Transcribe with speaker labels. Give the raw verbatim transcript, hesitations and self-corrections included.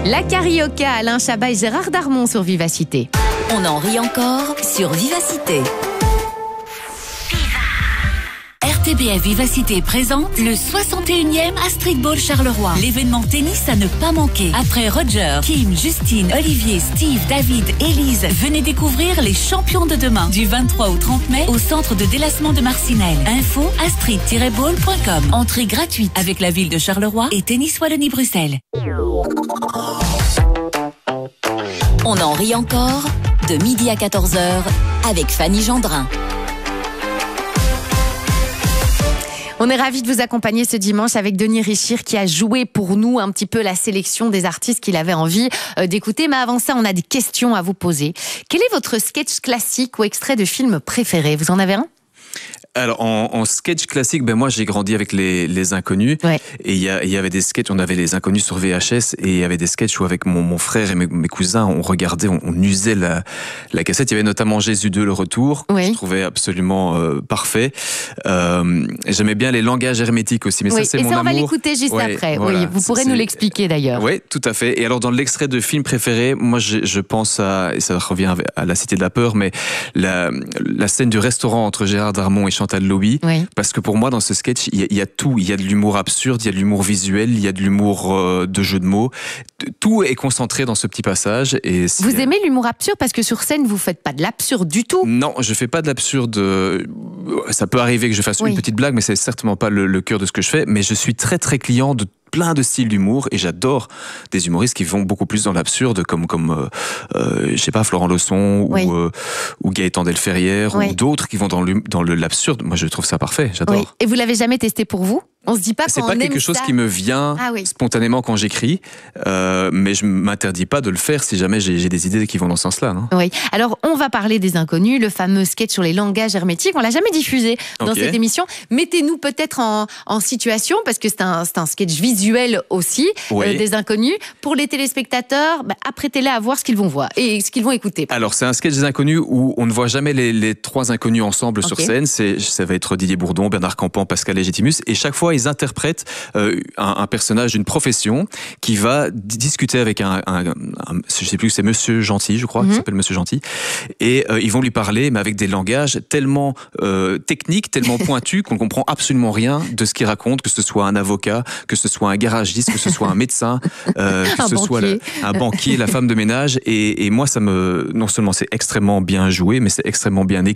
Speaker 1: La Carioca, Alain Chabat et Gérard Darmon sur Vivacité.
Speaker 2: On en rit encore sur Vivacité. R T B F Vivacité présente le soixante et unième Astrid Ball Charleroi. L'événement tennis à ne pas manquer. Après Roger, Kim, Justine, Olivier, Steve, David, Élise, venez découvrir les champions de demain. Du vingt-trois au trente mai au centre de délassement de Marcinelle. Info astrid tiret ball point com. Entrée gratuite avec la ville de Charleroi et Tennis Wallonie-Bruxelles. On en rit encore de midi à quatorze heures avec Fanny Gendrin.
Speaker 1: On est ravis de vous accompagner ce dimanche avec Denis Richir qui a joué pour nous un petit peu la sélection des artistes qu'il avait envie d'écouter. Mais avant ça, on a des questions à vous poser. Quel est votre sketch classique ou extrait de film préféré? Vous en avez un?
Speaker 3: Alors en, en sketch classique, ben moi j'ai grandi avec les, les Inconnus, ouais. Et il y, y avait des sketchs, on avait les Inconnus sur V H S et il y avait des sketchs où avec mon, mon frère et mes, mes cousins on regardait, on, on usait la, la cassette. Il y avait notamment Jésus deux, le retour, oui. Que je trouvais absolument euh, parfait. Euh, J'aimais bien les langages hermétiques aussi, mais oui. Ça c'est
Speaker 1: et
Speaker 3: mon
Speaker 1: ça, on
Speaker 3: amour.
Speaker 1: va l'écouter juste ouais, après. Voilà. Oui, vous pourrez nous l'expliquer d'ailleurs.
Speaker 3: Oui, tout à fait. Et alors dans l'extrait de film préféré, moi je, je pense à, et ça revient à La Cité de la Peur, mais la, la scène du restaurant entre Gérard Darmon et Chantal Louis. Oui. Parce que pour moi, dans ce sketch, il y, y a tout. Il y a de l'humour absurde, il y a de l'humour visuel, il y a de l'humour euh, de jeu de mots. Tout est concentré dans ce petit passage. Et
Speaker 1: vous aimez l'humour absurde parce que sur scène, vous faites pas de l'absurde du tout?
Speaker 3: Non, je fais pas de l'absurde. Ça peut arriver que je fasse oui. une petite blague, mais c'est certainement pas le, le cœur de ce que je fais. Mais je suis très très client de plein de styles d'humour et j'adore des humoristes qui vont beaucoup plus dans l'absurde comme comme euh, euh, je sais pas Florent Lausson oui. ou euh, ou Gaëtan Delferrière oui. ou d'autres qui vont dans le dans le l'absurde. Moi je trouve ça parfait, j'adore. Oui.
Speaker 1: Et vous l'avez jamais testé pour vous? On se dit pas
Speaker 3: c'est
Speaker 1: quand
Speaker 3: pas
Speaker 1: on
Speaker 3: quelque
Speaker 1: aime
Speaker 3: chose
Speaker 1: ça.
Speaker 3: Qui me vient ah oui. spontanément quand j'écris, euh, mais je m'interdis pas de le faire si jamais j'ai des idées qui vont dans ce sens-là. Non
Speaker 1: oui. Alors on va parler des Inconnus, le fameux sketch sur les langages hermétiques. On l'a jamais diffusé dans okay. cette émission. Mettez-nous peut-être en, en situation parce que c'est un c'est un sketch visuel aussi oui. euh, des Inconnus. Pour les téléspectateurs, bah, apprêtez-les à voir ce qu'ils vont voir et ce qu'ils vont écouter.
Speaker 3: Alors c'est un sketch des Inconnus où on ne voit jamais les, les trois inconnus ensemble okay. sur scène. C'est ça va être Didier Bourdon, Bernard Campan, Pascal Légitimus et chaque fois ils interprètent euh, un, un personnage d'une profession qui va discuter avec un, un, un je sais plus, c'est Monsieur Gentil, je crois, mm-hmm. qui s'appelle Monsieur Gentil, et euh, ils vont lui parler, mais avec des langages tellement euh, techniques, tellement pointus qu'on comprend absolument rien de ce qu'il raconte, que ce soit un avocat, que ce soit un garagiste, que ce soit un médecin, euh, que
Speaker 1: un
Speaker 3: ce
Speaker 1: banquier.
Speaker 3: soit la, un banquier, la femme de ménage, et, et moi ça me, non seulement c'est extrêmement bien joué, mais c'est extrêmement bien écrit.